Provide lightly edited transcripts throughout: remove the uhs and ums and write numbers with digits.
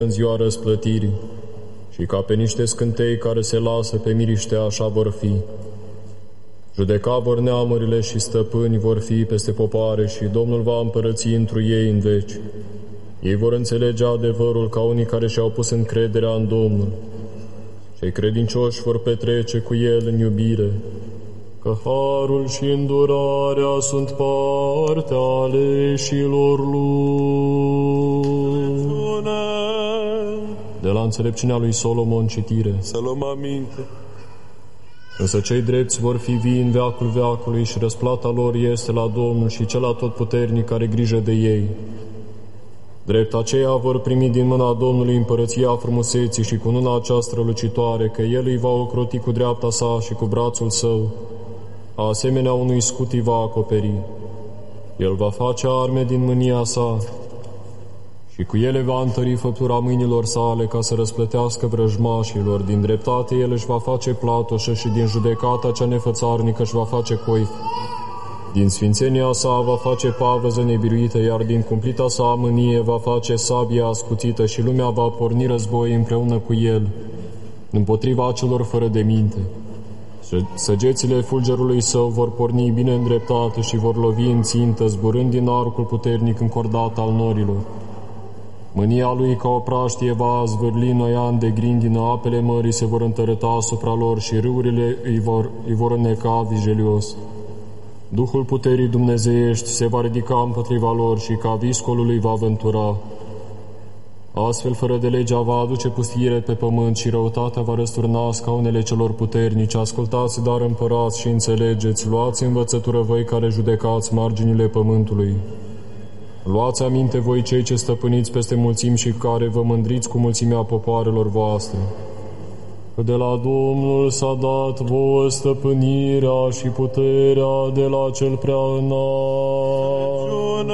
în ziua răsplătirii, și ca pe niște scântei care se lasă pe miriște așa vor fi. Judeca vor neamurile și stăpâni vor fi peste popoare și Domnul va împărăți întru ei în veci. Ei vor înțelege adevărul ca unii care și-au pus încrederea în Domnul. Cei credincioși vor petrece cu El în iubire, că harul și îndurarea sunt partea aleșilor Lui. De la înțelepciunea lui Solomon citire. Să luăm aminte. Însă cei drepți vor fi vii în veacul veacului și răsplata lor este la Domnul și cel atotputernic care grijă de ei. Drept aceea vor primi din mâna Domnului împărăția frumuseții și cununa aceea strălucitoare, că El îi va ocroti cu dreapta sa și cu brațul său, asemenea unui scut îi va acoperi. El va face arme din mânia sa și cu ele va întări făptura mâinilor sale ca să răsplătească vrăjmașilor. Din dreptate El își va face platoșă și din judecata cea nefățarnică își va face coif. Din sfințenia sa va face pavăză nebiruită, iar din cumplita sa mânie va face sabia ascuțită și lumea va porni război împreună cu El, împotriva celor fără de minte. Săgețile fulgerului său vor porni bine în dreptate și vor lovi în țintă, zburând din arcul puternic încordat al norilor. Mânia lui ca o praștie va zvârli noian de grindină, apele mării se vor întărăta asupra lor și râurile îi vor înneca vigelios. Duhul puterii dumnezeiești se va ridica împotriva lor și ca viscolul îi va vântura. Astfel, fără de legea va aduce pustiire pe pământ și răutatea va răsturna scaunele celor puternici. Ascultați, dar împărați și înțelegeți, luați învățătură voi care judecați marginile pământului. Luați aminte voi cei ce stăpâniți peste mulțimi și care vă mândriți cu mulțimea popoarelor voastre. Că de la Domnul s-a dat vouă stăpânirea și puterea de la cel prea înalt.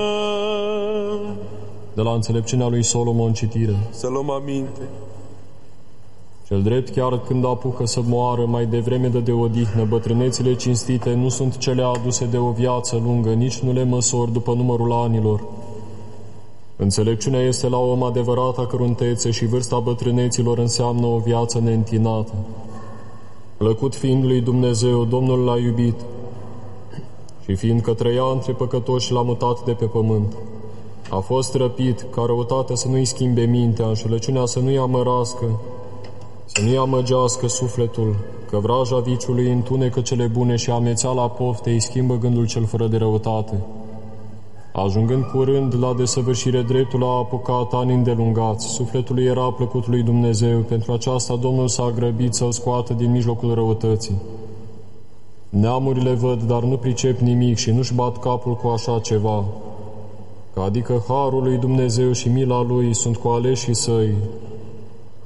De la înțelepciunea lui Solomon citire. Să luăm aminte. Cel drept chiar când apucă să moară, mai devreme de odihnă, bătrânețile cinstite nu sunt cele aduse de o viață lungă, nici nu le măsori după numărul anilor. Înțelepciunea este la om adevărata căruntețe și vârsta bătrâneților înseamnă o viață neîntinată. Plăcut fiind lui Dumnezeu, Domnul l-a iubit și fiindcă trăia între păcătoși, l-a mutat de pe pământ. A fost răpit ca răutatea să nu-i schimbe mintea, înșelăciunea să nu-i amărască, să nu-i amăgească sufletul, că vraja viciului întunecă cele bune și amețeala poftei îi schimbă gândul cel fără de răutate. Ajungând curând la desăvârșire dreptul a apucat ani îndelungați. Sufletul lui era plăcut lui Dumnezeu, pentru aceasta Domnul s-a grăbit să-l scoată din mijlocul răutății. Neamurile văd, dar nu pricep nimic și nu-și bat capul cu așa ceva, că adică harul lui Dumnezeu și mila lui sunt cu aleșii săi,